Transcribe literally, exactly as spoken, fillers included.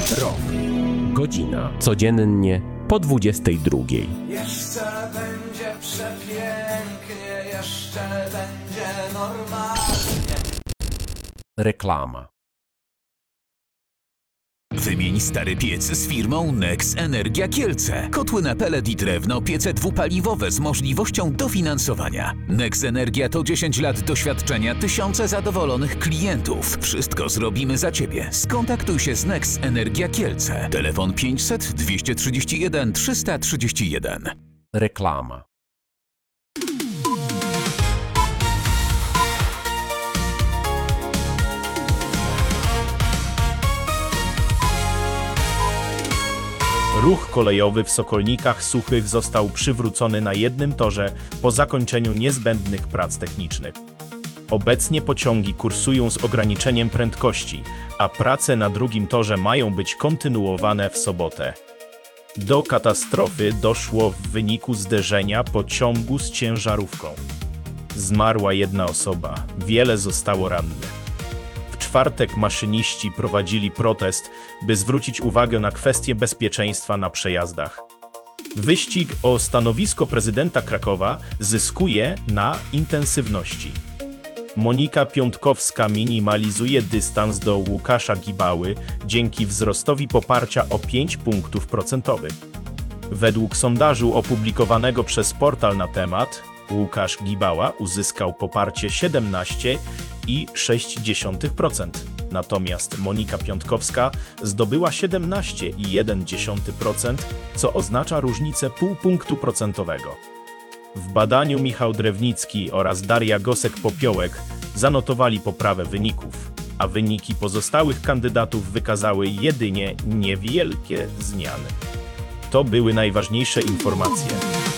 Rok. Godzina. Codziennie po dwudziestej drugiej. Jeszcze będzie przepięknie, jeszcze będzie normalnie. Reklama. Wymień stary piec z firmą Nex Energia Kielce. Kotły na pelet i drewno, piece dwupaliwowe z możliwością dofinansowania. Nex Energia to dziesięć lat doświadczenia, tysiące zadowolonych klientów. Wszystko zrobimy za Ciebie. Skontaktuj się z Nex Energia Kielce. Telefon pięćset dwieście trzydzieści jeden trzysta trzydzieści jeden. Reklama. Ruch kolejowy w Sokolnikach Suchych został przywrócony na jednym torze po zakończeniu niezbędnych prac technicznych. Obecnie pociągi kursują z ograniczeniem prędkości, a prace na drugim torze mają być kontynuowane w sobotę. Do katastrofy doszło w wyniku zderzenia pociągu z ciężarówką. Zmarła jedna osoba, wiele zostało rannych. W czwartek maszyniści prowadzili protest, by zwrócić uwagę na kwestie bezpieczeństwa na przejazdach. Wyścig o stanowisko prezydenta Krakowa zyskuje na intensywności. Monika Piątkowska minimalizuje dystans do Łukasza Gibały dzięki wzrostowi poparcia o pięć punktów procentowych. Według sondażu opublikowanego przez portal na temat, Łukasz Gibała uzyskał poparcie siedemnaście i sześć dziesiątych procent, natomiast Monika Piątkowska zdobyła siedemnaście i jeden dziesiąty procent, co oznacza różnicę pół punktu procentowego. W badaniu Michał Drewnicki oraz Daria Gosek-Popiołek zanotowali poprawę wyników, a wyniki pozostałych kandydatów wykazały jedynie niewielkie zmiany. To były najważniejsze informacje.